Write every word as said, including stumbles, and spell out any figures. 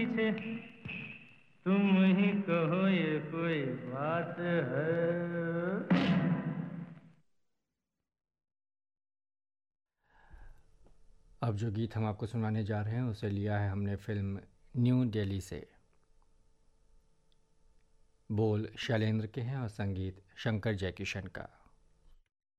पीछे तुम ही कहो ये कोई बात है। अब जो गीत हम आपको सुनाने जा रहे हैं उसे लिया है हमने फ़िल्म न्यू दिल्ली से। बोल शैलेंद्र के हैं और संगीत शंकर जयकिशन का।